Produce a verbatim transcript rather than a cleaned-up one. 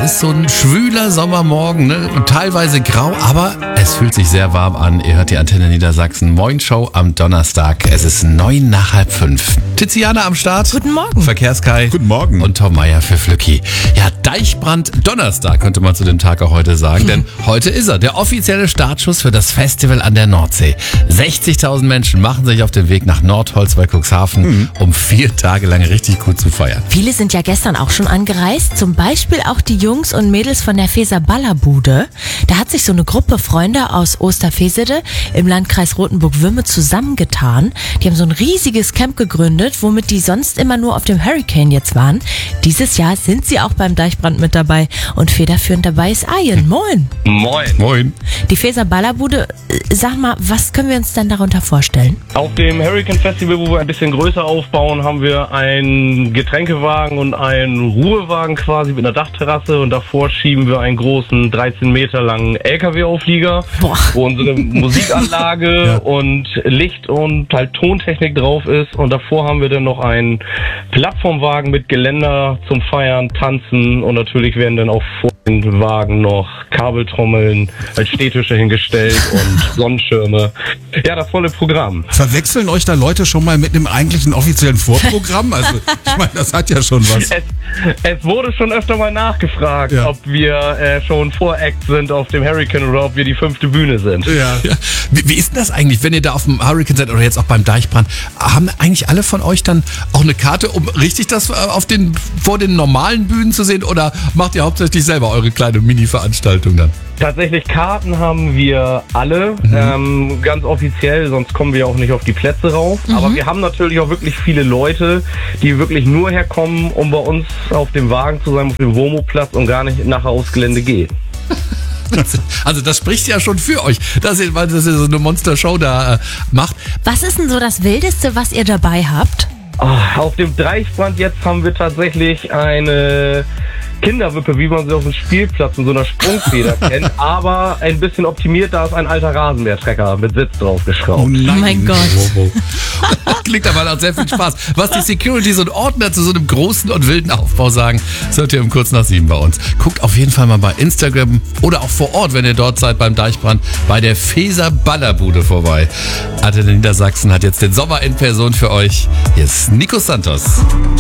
ist so ein schwüler Sommermorgen, ne? Teilweise grau, aber es fühlt sich sehr warm an. Ihr hört die Antenne Niedersachsen. Moin Show am Donnerstag. Es ist neun nach halb fünf. Tiziana am Start. Guten Morgen. Verkehrskai. Guten Morgen. Und Tom Meier für Flücki. Ja, Deichbrand Donnerstag könnte man zu dem Tag auch heute sagen, denn heute ist er, der offizielle Startschuss für das Festival an der Nordsee. sechzigtausend Menschen machen sich auf den Weg nach Nordholz bei Cuxhaven, mhm. um vier Tage lang richtig gut zu feiern. Viele sind ja gestern auch schon angereist, zum Beispiel auch die Jungs und Mädels von der Feser Ballerbude. Da hat sich so eine Gruppe Freunde aus Osterfesede im Landkreis Rothenburg-Würme zusammengetan. Die haben so ein riesiges Camp gegründet, womit die sonst immer nur auf dem Hurricane jetzt waren. Dieses Jahr sind sie auch beim Deichbrand mit dabei und federführend dabei ist Ian. Moin! Moin! Moin! Die Feser Ballerbude, sag mal, was können wir uns denn darunter vorstellen? Auf dem Hurricane Festival, wo wir ein bisschen größer aufbauen, haben wir einen Getränkewagen und einen Ruhewagen quasi mit einer Dachterrasse und davor schieben wir einen großen dreizehn Meter langen L K W-Auflieger, Boah. wo unsere Musikanlage ja. und Licht und halt Tontechnik drauf ist und davor haben wir dann noch einen Plattformwagen mit Geländer zum Feiern, Tanzen und natürlich werden dann auch vor den Wagen noch Kabeltrommeln als Stehtische hingestellt und Sonnenschirme. Ja, das volle Programm. Verwechseln euch da Leute schon mal mit einem eigentlichen offiziellen Vorprogramm? Also ich meine, das hat ja schon was. Es, es wurde schon öfter mal nachgefragt, ja. ob wir äh, schon Voract sind auf dem Hurricane oder ob wir die fünfte Bühne sind. Ja. Ja. Wie, wie ist denn das eigentlich, wenn ihr da auf dem Hurricane seid oder jetzt auch beim Deichbrand? Haben eigentlich alle von euch dann auch eine Karte, um richtig das auf den, vor den normalen Bühnen zu sehen oder macht ihr hauptsächlich selber eure kleine Mini-Veranstaltung dann? Tatsächlich Karten haben wir alle, mhm. ähm, ganz offiziell, sonst kommen wir auch nicht auf die Plätze rauf. Mhm. Aber wir haben natürlich auch wirklich viele Leute, die wirklich nur herkommen, um bei uns auf dem Wagen zu sein, auf dem Womo-Platz und gar nicht nachher aufs Gelände gehen. Also das spricht ja schon für euch, dass ihr, weil das ihr so eine Monster-Show da äh, macht. Was ist denn so das Wildeste, was ihr dabei habt? Oh, auf dem Deichbrand jetzt haben wir tatsächlich eine Kinderwippe, wie man sie auf dem Spielplatz in so einer Sprungfeder kennt, aber ein bisschen optimiert, da ist ein alter Rasenmähertrecker mit Sitz draufgeschraubt. Oh mein Gott. Wow, wow. Klingt aber nach sehr viel Spaß. Was die Securities und Ordner zu so einem großen und wilden Aufbau sagen, das hört ihr um kurz nach sieben bei uns. Guckt auf jeden Fall mal bei Instagram oder auch vor Ort, wenn ihr dort seid beim Deichbrand, bei der Feser Ballerbude vorbei. Antenne Niedersachsen hat jetzt den Sommer in Person für euch. Hier ist Nico Santos.